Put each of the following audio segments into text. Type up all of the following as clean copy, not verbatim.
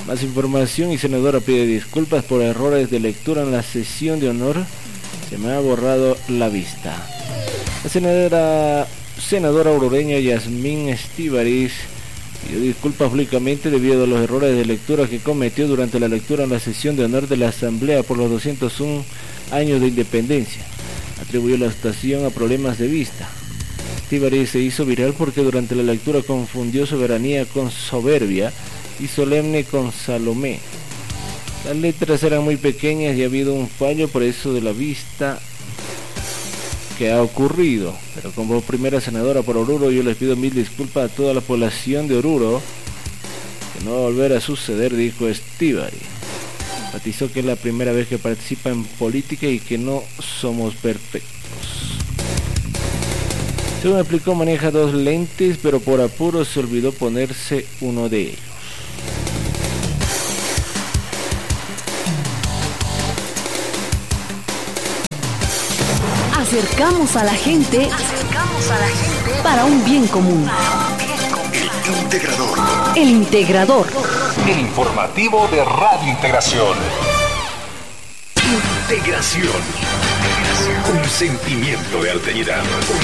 Más información. Y senadora pide disculpas por errores de lectura en la sesión de honor. Se me ha borrado la vista. La senadora orureña Yasmín Estíbariz pidió disculpas públicamente debido a los errores de lectura que cometió durante la lectura en la sesión de honor de la Asamblea por los 201 años de independencia. Atribuyó la actuación a problemas de vista. Estíbariz se hizo viral porque durante la lectura confundió soberanía con soberbia y solemne con Salomé. Las letras eran muy pequeñas y ha habido un fallo por eso de la vista que ha ocurrido. Pero como primera senadora por Oruro, yo les pido mil disculpas a toda la población de Oruro, que no va a volver a suceder, dijo Estíbariz. Enfatizó que es la primera vez que participa en política y que no somos perfectos. Según explicó, maneja 2 lentes, pero por apuro se olvidó ponerse uno de ellos. Acercamos a la gente para un bien común. El Integrador. El informativo de Radio Integración. Integración. Un sentimiento de alteridad.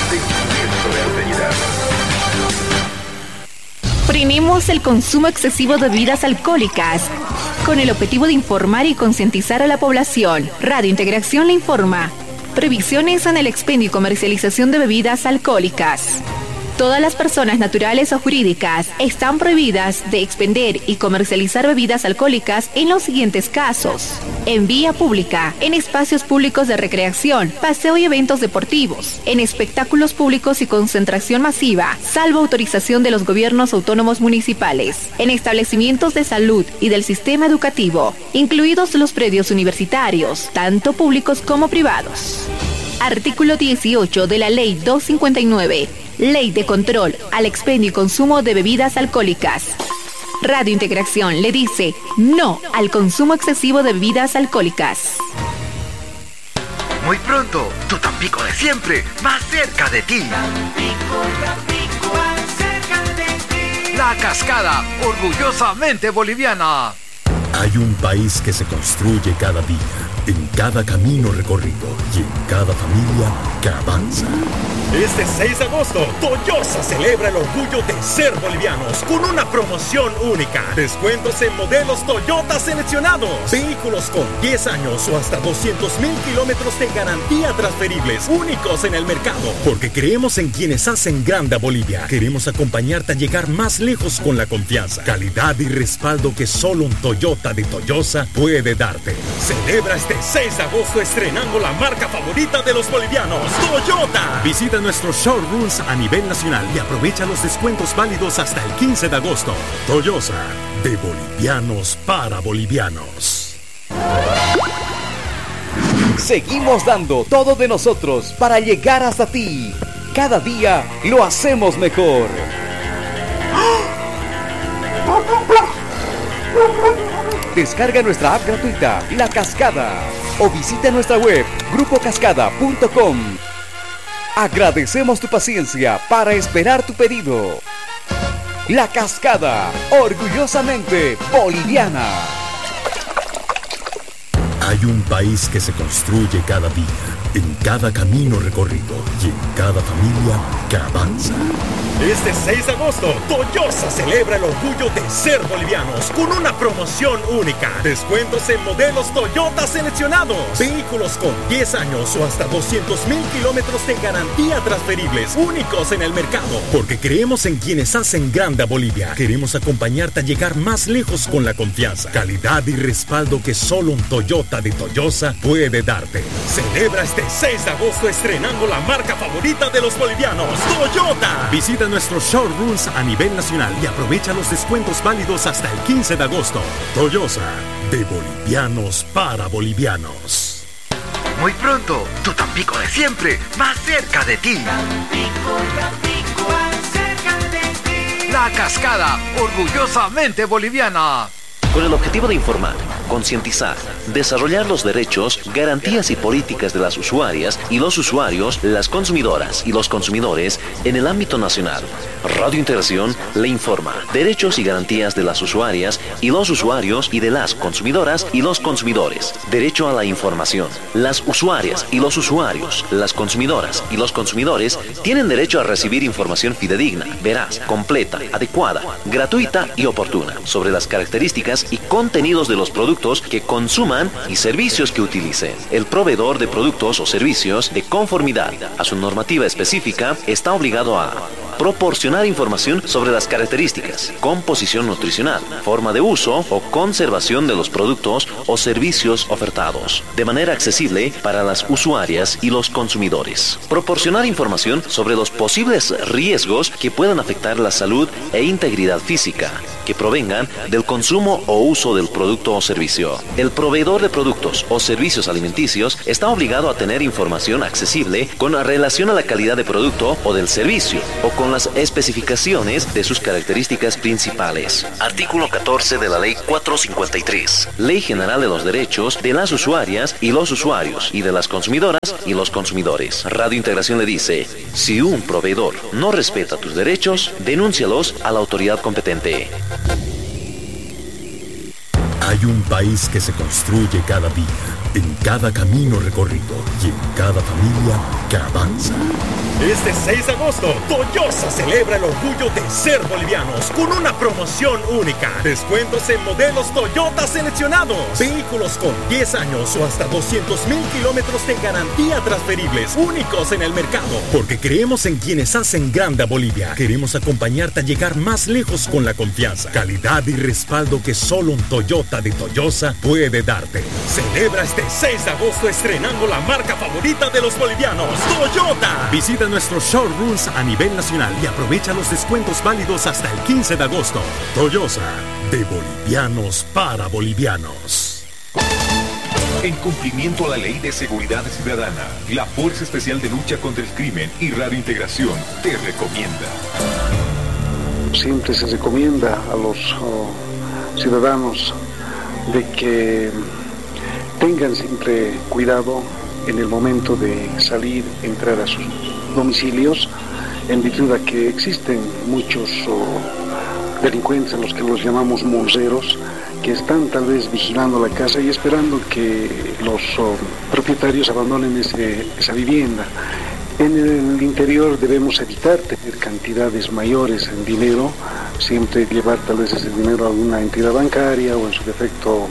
Prohibimos el consumo excesivo de bebidas alcohólicas con el objetivo de informar y concientizar a la población. Radio Integración le informa. Prohibiciones en el expendio y comercialización de bebidas alcohólicas. Todas las personas naturales o jurídicas están prohibidas de expender y comercializar bebidas alcohólicas en los siguientes casos: en vía pública, en espacios públicos de recreación, paseo y eventos deportivos, en espectáculos públicos y concentración masiva, salvo autorización de los gobiernos autónomos municipales, en establecimientos de salud y del sistema educativo, incluidos los predios universitarios, tanto públicos como privados. Artículo 18 de la Ley 259, Ley de Control al Expendio y Consumo de Bebidas Alcohólicas. Radio Integración le dice no al consumo excesivo de bebidas alcohólicas. Muy pronto, tu Tampico de siempre, más cerca de ti. Tampico, más cerca de ti. La Cascada, orgullosamente boliviana. Hay un país que se construye cada día, en cada camino recorrido y en cada familia que avanza. Este 6 de agosto, Toyosa celebra el orgullo de ser bolivianos con una promoción única. Descuentos en modelos Toyota seleccionados. Vehículos con 10 años o hasta 200,000 kilómetros de garantía transferibles, únicos en el mercado. Porque creemos en quienes hacen grande a Bolivia. Queremos acompañarte a llegar más lejos con la confianza, calidad y respaldo que solo un Toyota de Toyosa puede darte. Celebra este 6 de agosto estrenando la marca favorita de los bolivianos, Toyota. Visita nuestros showrooms a nivel nacional y aprovecha los descuentos válidos hasta el 15 de agosto. Toyosa, de bolivianos para bolivianos. Seguimos dando todo de nosotros para llegar hasta ti. Cada día lo hacemos mejor. Descarga nuestra app gratuita, La Cascada, o visita nuestra web, grupocascada.com. Agradecemos tu paciencia para esperar tu pedido. La Cascada, orgullosamente boliviana. Hay un país que se construye cada día, en cada camino recorrido y en cada familia que avanza. Este 6 de agosto, Toyosa celebra el orgullo de ser bolivianos con una promoción única. Descuentos en modelos Toyota seleccionados. Vehículos con 10 años o hasta 200,000 kilómetros de garantía transferibles, únicos en el mercado. Porque creemos en quienes hacen grande a Bolivia. Queremos acompañarte a llegar más lejos con la confianza, calidad y respaldo que solo un Toyota de Toyosa puede darte. Celebra este 6 de agosto estrenando la marca favorita de los bolivianos, Toyota. Visita nuestros showrooms a nivel nacional y aprovecha los descuentos válidos hasta el 15 de agosto. Toyosa, de bolivianos para bolivianos. Muy pronto, tu Tampico de siempre, más cerca de ti. Tampico, más cerca de ti. La Cascada, orgullosamente boliviana. Con el objetivo de informar, concientizar, desarrollar los derechos, garantías y políticas de las usuarias y los usuarios, las consumidoras y los consumidores en el ámbito nacional. Radio Integración le informa. Derechos y garantías de las usuarias y los usuarios y de las consumidoras y los consumidores. Derecho a la información. Las usuarias y los usuarios, las consumidoras y los consumidores tienen derecho a recibir información fidedigna, veraz, completa, adecuada, gratuita y oportuna sobre las características y contenidos de los productos que consuman y servicios que utilicen. El proveedor de productos o servicios de conformidad a su normativa específica está obligado a proporcionar información sobre las características, composición nutricional, forma de uso o conservación de los productos o servicios ofertados, de manera accesible para las usuarias y los consumidores. Proporcionar información sobre los posibles riesgos que puedan afectar la salud e integridad física, que provengan del consumo o uso del producto o servicio. El proveedor de productos o servicios alimenticios está obligado a tener información accesible con relación a la calidad de producto o del servicio, o con las especificaciones de sus características principales. Artículo 14 de la Ley 453. Ley General de los Derechos de las Usuarias y los Usuarios y de las Consumidoras y los Consumidores. Radio Integración le dice: si un proveedor no respeta tus derechos, denúncialos a la autoridad competente. Hay un país que se construye cada día, en cada camino recorrido y en cada familia que avanza. Este 6 de agosto, Toyosa celebra el orgullo de ser bolivianos con una promoción única. Descuentos en modelos Toyota seleccionados. Vehículos con 10 años o hasta 200,000 kilómetros de garantía transferibles, únicos en el mercado. Porque creemos en quienes hacen grande a Bolivia. Queremos acompañarte a llegar más lejos con la confianza, calidad y respaldo que solo un Toyota de Toyosa puede darte. Celebra este 6 de agosto estrenando la marca favorita de los bolivianos, Toyota. Visita nuestros showrooms a nivel nacional y aprovecha los descuentos válidos hasta el 15 de agosto. Toyosa, de bolivianos para bolivianos. En cumplimiento a la Ley de Seguridad Ciudadana, la Fuerza Especial de Lucha contra el Crimen y Radio Integración te recomienda. Siempre se recomienda a los ciudadanos de que tengan siempre cuidado en el momento de salir, entrar a sus domicilios, en virtud de que existen muchos delincuentes, a los que los llamamos monceros, que están tal vez vigilando la casa y esperando que los propietarios abandonen esa vivienda. En el interior debemos evitar tener cantidades mayores en dinero, siempre llevar tal vez ese dinero a alguna entidad bancaria o en su defecto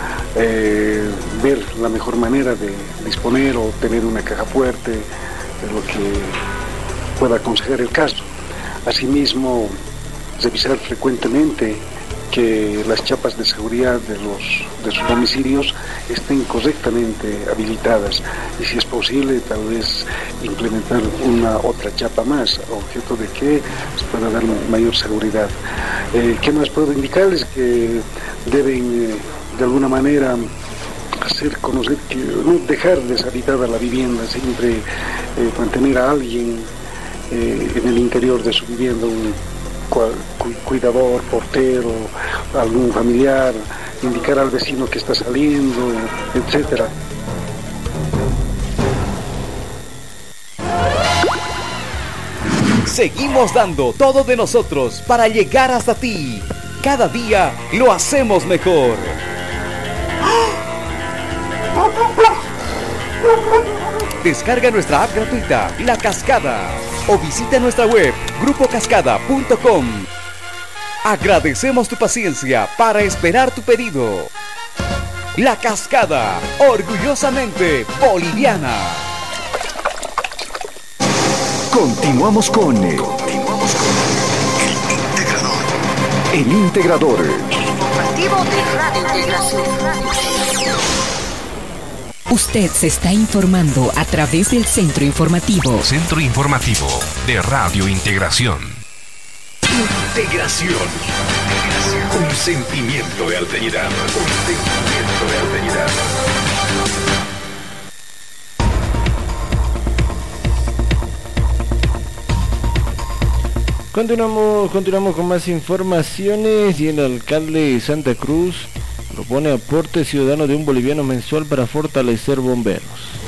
ver la mejor manera de disponer o tener una caja fuerte, de lo que pueda aconsejar el caso. Asimismo, revisar frecuentemente que las chapas de seguridad de sus domicilios estén correctamente habilitadas y, si es posible, tal vez implementar una otra chapa más, objeto de que se pueda dar mayor seguridad. ¿Qué más puedo indicarles? Que deben de alguna manera hacer conocer que no dejar deshabitada la vivienda, siempre mantener a alguien en el interior de su vivienda, un cuidador, portero, algún familiar, indicar al vecino que está saliendo, etcétera. Seguimos dando todo de nosotros para llegar hasta ti. Cada día lo hacemos mejor. Descarga nuestra app gratuita, La Cascada, o visita nuestra web, grupocascada.com. Agradecemos tu paciencia para esperar tu pedido. La Cascada, orgullosamente boliviana. Continuamos con El Integrador. Informativo de Radio Integración. Usted se está informando a través del Centro Informativo. Centro Informativo de Radio Integración. Integración. Un sentimiento de alteridad. Un sentimiento de alteridad. Continuamos con más informaciones. Y el alcalde de Santa Cruz, propone aporte ciudadano de $1 mensual para fortalecer bomberos.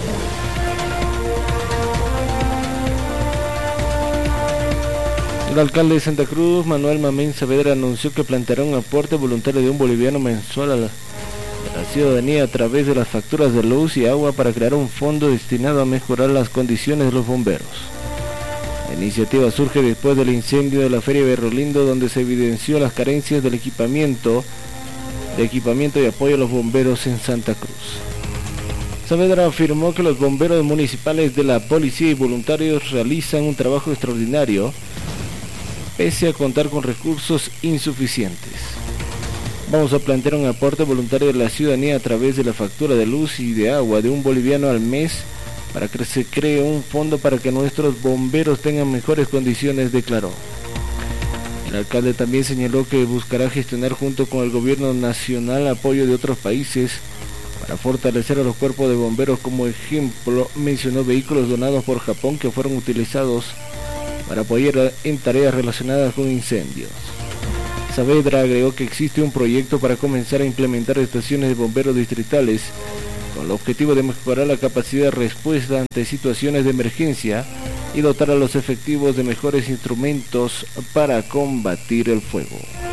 El alcalde de Santa Cruz, Manuel Mamín Saavedra, anunció que planteará un aporte voluntario de $1 mensual a la ciudadanía a través de las facturas de luz y agua para crear un fondo destinado a mejorar las condiciones de los bomberos. La iniciativa surge después del incendio de la Feria Berrolindo, donde se evidenció las carencias del equipamiento y apoyo a los bomberos en Santa Cruz. Saavedra afirmó que los bomberos municipales de la policía y voluntarios realizan un trabajo extraordinario, pese a contar con recursos insuficientes. Vamos a plantear un aporte voluntario de la ciudadanía a través de la factura de luz y de agua de $1 al mes para que se cree un fondo para que nuestros bomberos tengan mejores condiciones, declaró. El alcalde también señaló que buscará gestionar junto con el gobierno nacional apoyo de otros países para fortalecer a los cuerpos de bomberos. Como ejemplo, mencionó vehículos donados por Japón que fueron utilizados para apoyar en tareas relacionadas con incendios. Saavedra agregó que existe un proyecto para comenzar a implementar estaciones de bomberos distritales con el objetivo de mejorar la capacidad de respuesta ante situaciones de emergencia y dotar a los efectivos de mejores instrumentos para combatir el fuego.